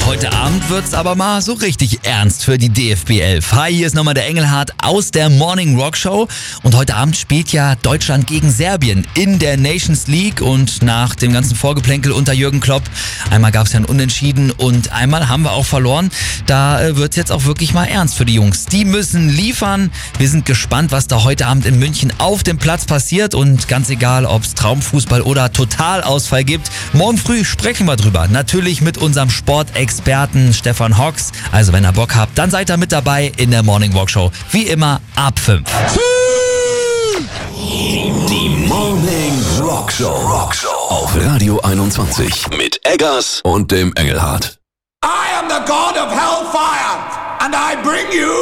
Und heute Abend wird's aber mal so richtig ernst für die DFB 11. Hi, hier ist nochmal der Engelhardt aus der Morning Rock Show. Und heute Abend spielt ja Deutschland gegen Serbien in der Nations League. Und nach dem ganzen Vorgeplänkel unter Jürgen Klopp, einmal gab's ja ein Unentschieden und einmal haben wir auch verloren. Da wird's jetzt auch wirklich mal ernst für die Jungs. Die müssen liefern. Wir sind gespannt, was da heute Abend in München auf dem Platz passiert. Und ganz egal, ob's Traumfußball oder Totalausfall gibt, morgen früh sprechen wir drüber. Natürlich mit unserem Sportexperten Stefan Hocks. Also wenn ihr Bock habt, dann seid ihr mit dabei in der Morning Walk Show. Wie immer ab 5. Die Morning Rock Show auf Radio 21 mit Eggers und dem Engelhardt. I am the god of hellfire and I bring you